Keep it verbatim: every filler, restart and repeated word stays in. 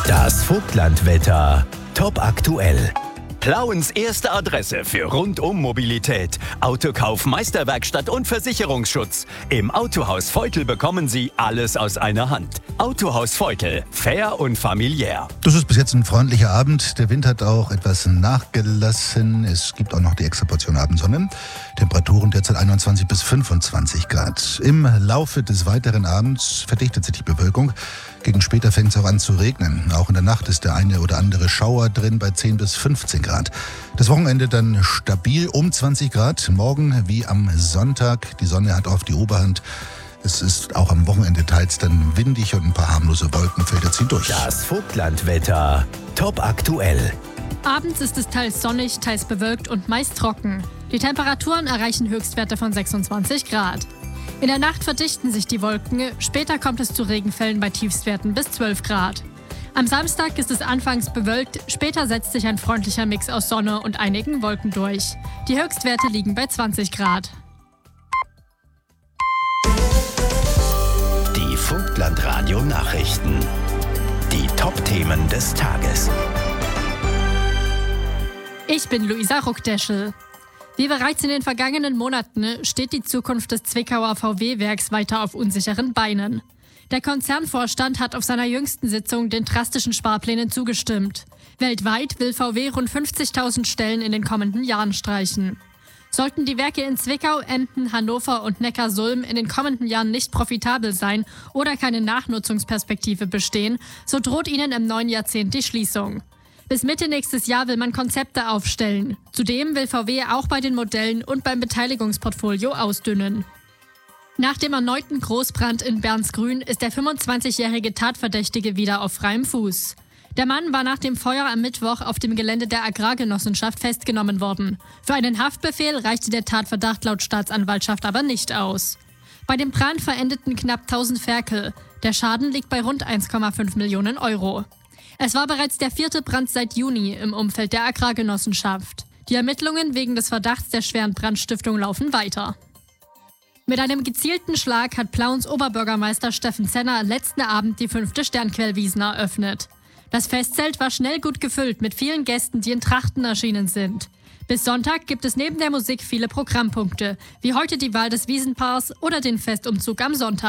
Das Vogtlandwetter. Top aktuell. Plauens erste Adresse für Rundum-Mobilität. Autokauf, Meisterwerkstatt und Versicherungsschutz. Im Autohaus Feutel bekommen Sie alles aus einer Hand. Autohaus Feutel. Fair und familiär. Das ist bis jetzt ein freundlicher Abend. Der Wind hat auch etwas nachgelassen. Es gibt auch noch die extra Portion Abendsonne. Temperaturen derzeit einundzwanzig bis fünfundzwanzig Grad. Im Laufe des weiteren Abends verdichtet sich die Bewölkung. Gegen später fängt es auch an zu regnen. Auch in der Nacht ist der eine oder andere Schauer drin bei zehn bis fünfzehn Grad. Das Wochenende dann stabil um zwanzig Grad. Morgen wie am Sonntag. Die Sonne hat oft die Oberhand. Es ist auch am Wochenende teils dann windig und ein paar harmlose Wolkenfelder ziehen durch. Das Vogtlandwetter. Top aktuell. Abends ist es teils sonnig, teils bewölkt und meist trocken. Die Temperaturen erreichen Höchstwerte von sechsundzwanzig Grad. In der Nacht verdichten sich die Wolken, später kommt es zu Regenfällen bei Tiefstwerten bis zwölf Grad. Am Samstag ist es anfangs bewölkt, später setzt sich ein freundlicher Mix aus Sonne und einigen Wolken durch. Die Höchstwerte liegen bei zwanzig Grad. Die Vogtlandradio-Nachrichten. Die Top-Themen des Tages. Ich bin Luisa Ruckdeschel. Wie bereits in den vergangenen Monaten steht die Zukunft des Zwickauer V W-Werks weiter auf unsicheren Beinen. Der Konzernvorstand hat auf seiner jüngsten Sitzung den drastischen Sparplänen zugestimmt. Weltweit will V W rund fünfzigtausend Stellen in den kommenden Jahren streichen. Sollten die Werke in Zwickau, Emden, Hannover und Neckarsulm in den kommenden Jahren nicht profitabel sein oder keine Nachnutzungsperspektive bestehen, so droht ihnen im neuen Jahrzehnt die Schließung. Bis Mitte nächstes Jahr will man Konzepte aufstellen. Zudem will V W auch bei den Modellen und beim Beteiligungsportfolio ausdünnen. Nach dem erneuten Großbrand in Bernsgrün ist der fünfundzwanzigjährige Tatverdächtige wieder auf freiem Fuß. Der Mann war nach dem Feuer am Mittwoch auf dem Gelände der Agrargenossenschaft festgenommen worden. Für einen Haftbefehl reichte der Tatverdacht laut Staatsanwaltschaft aber nicht aus. Bei dem Brand verendeten knapp tausend Ferkel. Der Schaden liegt bei rund eins Komma fünf Millionen Euro. Es war bereits der vierte Brand seit Juni im Umfeld der Agrargenossenschaft. Die Ermittlungen wegen des Verdachts der schweren Brandstiftung laufen weiter. Mit einem gezielten Schlag hat Plauens Oberbürgermeister Steffen Zenner letzten Abend die fünfte Sternquellwiesen eröffnet. Das Festzelt war schnell gut gefüllt mit vielen Gästen, die in Trachten erschienen sind. Bis Sonntag gibt es neben der Musik viele Programmpunkte, wie heute die Wahl des Wiesenpaars oder den Festumzug am Sonntag.